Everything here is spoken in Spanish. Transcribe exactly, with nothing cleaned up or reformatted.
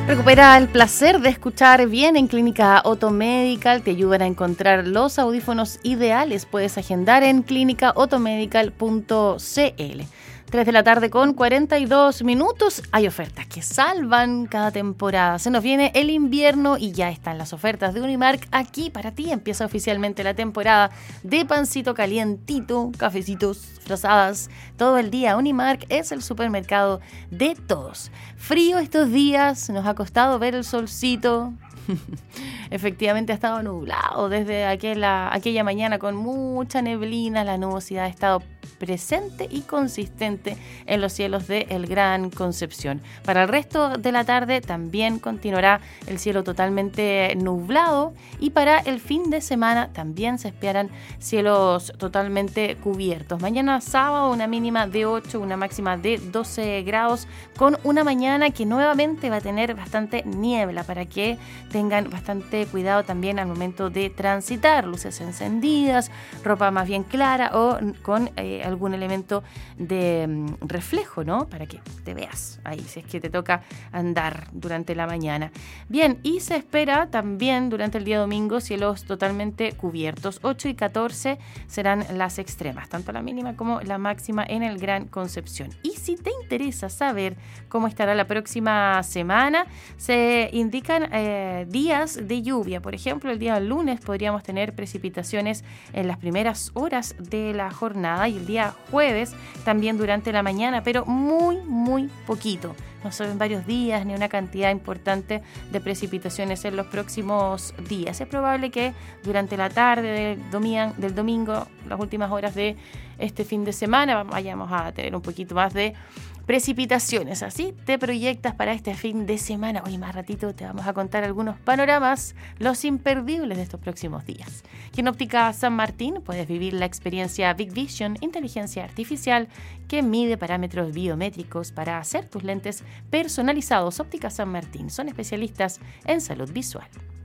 Recupera el placer de escuchar bien en Clínica Otto Medical. Te ayudan a encontrar los audífonos ideales. Puedes agendar en clínica otto medical punto c l. tres de la tarde con cuarenta y dos minutos. Hay ofertas que salvan cada temporada. Se nos viene el invierno y ya están las ofertas de Unimark aquí para ti. Empieza oficialmente la temporada de pancito calientito, cafecitos, frazadas, todo el día. Unimark es el supermercado de todos. Frío estos días, nos ha costado ver el solcito. Efectivamente ha estado nublado desde aquella, aquella mañana con mucha neblina. La nubosidad ha estado presente y consistente en los cielos de El Gran Concepción. Para el resto de la tarde también continuará el cielo totalmente nublado y para el fin de semana también se esperan cielos totalmente cubiertos. Mañana sábado una mínima de ocho, una máxima de doce grados con una mañana que nuevamente va a tener bastante niebla para que tengan bastante cuidado también al momento de transitar. Luces encendidas, ropa más bien clara o con eh, algún elemento de um, reflejo, ¿no? Para que te veas ahí, si es que te toca andar durante la mañana. Bien, y se espera también durante el día domingo cielos totalmente cubiertos. ocho y catorce serán las extremas, tanto la mínima como la máxima en el Gran Concepción. Y si te interesa saber cómo estará la próxima semana, se indican eh, días de lluvia. Por ejemplo, el día lunes podríamos tener precipitaciones en las primeras horas de la jornada y el día jueves también durante la mañana, pero muy, muy poquito. No son varios días ni una cantidad importante de precipitaciones en los próximos días. Es probable que durante la tarde del domingo, del domingo, las últimas horas de este fin de semana, vayamos a tener un poquito más de precipitaciones. Así te proyectas para este fin de semana. Hoy más ratito te vamos a contar algunos panoramas, los imperdibles de estos próximos días. Y en Óptica San Martín puedes vivir la experiencia Big Vision, inteligencia artificial que mide parámetros biométricos para hacer tus lentes personalizados. Óptica San Martín son especialistas en salud visual.